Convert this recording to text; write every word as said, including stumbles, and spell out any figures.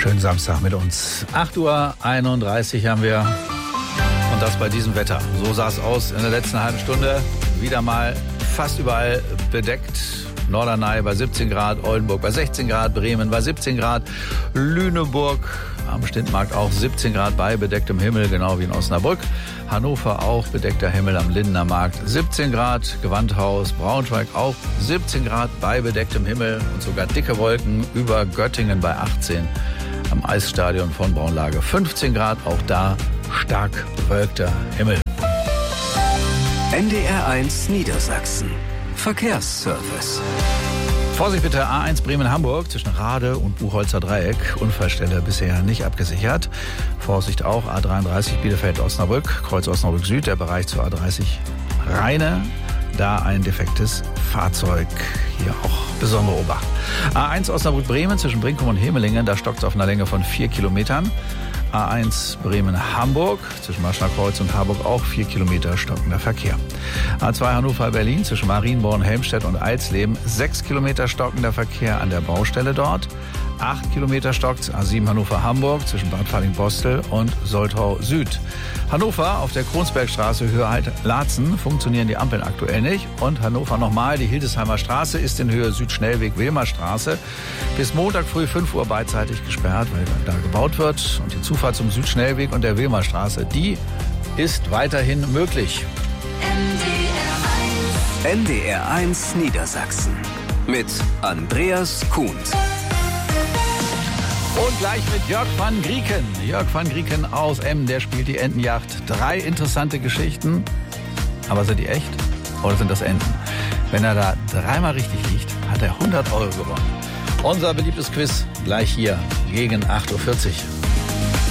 Schönen Samstag mit uns. acht Uhr einunddreißig haben wir. Und das bei diesem Wetter. So sah es aus in der letzten halben Stunde. Wieder mal fast überall bedeckt. Norderney bei siebzehn Grad, Oldenburg bei sechzehn Grad, Bremen bei siebzehn Grad, Lüneburg am Stintmarkt auch siebzehn Grad bei bedecktem Himmel, genau wie in Osnabrück. Hannover auch bedeckter Himmel am Lindener Markt siebzehn Grad, Gewandhaus, Braunschweig auch siebzehn Grad bei bedecktem Himmel und sogar dicke Wolken über Göttingen bei achtzehn. Am Eisstadion von Braunlage fünfzehn Grad, auch da stark bewölkter Himmel. N D R eins Niedersachsen. Verkehrsservice. Vorsicht bitte, A eins Bremen-Hamburg zwischen Rade und Buchholzer Dreieck. Unfallstelle bisher nicht abgesichert. Vorsicht auch, A dreiunddreißig Bielefeld-Osnabrück, Kreuz Osnabrück Süd, der Bereich zur A dreißig Rheine. Da ein defektes Fahrzeug. Hier auch besondere Obacht. A eins Osnabrück-Bremen zwischen Brinkum und Hemelingen, da stockt es auf einer Länge von vier Kilometern. A eins Bremen-Hamburg, zwischen Maschnerkreuz und Harburg auch vier Kilometer stockender Verkehr. A zwei Hannover-Berlin, zwischen Marienborn, Helmstedt und Eisleben, sechs Kilometer stockender Verkehr an der Baustelle dort. acht Kilometer stockt A sieben Hannover-Hamburg, zwischen Bad Falling-Bostel und Soltau Süd. Hannover auf der Kronsbergstraße, Höhe halt Laatzen, funktionieren die Ampeln aktuell nicht. Und Hannover nochmal, die Hildesheimer Straße ist in Höhe Südschnellweg Wilmerstraße bis Montag früh fünf Uhr beidseitig gesperrt, weil da gebaut wird. Und die Zufahrt zum Südschnellweg und der Wilmerstraße, die ist weiterhin möglich. N D R eins Niedersachsen mit Andreas Kuhns. Und gleich mit Jörg van Grieken. Jörg van Grieken aus Emmen, der spielt die Entenjagd. Drei interessante Geschichten. Aber sind die echt oder sind das Enten? Wenn er da dreimal richtig liegt, hat er hundert Euro gewonnen. Unser beliebtes Quiz gleich hier gegen acht Uhr vierzig.